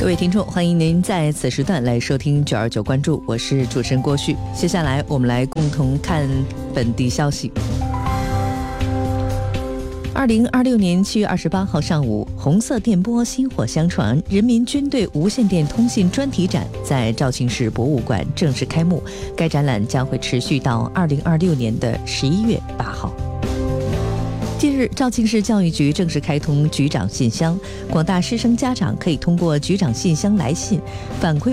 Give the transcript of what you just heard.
各位听众，欢迎您在此时段来收听929关注，我是主持人郭旭。接下来我们来共同看本地消息。2026年7月28号上午，红色电波薪火相传，人民军队无线电通信专题展在肇庆市博物馆正式开幕。该展览将会持续到2026年的11月8号。近日，肇庆市教育局正式开通局长信箱，广大师生家长可以通过局长信箱来信反馈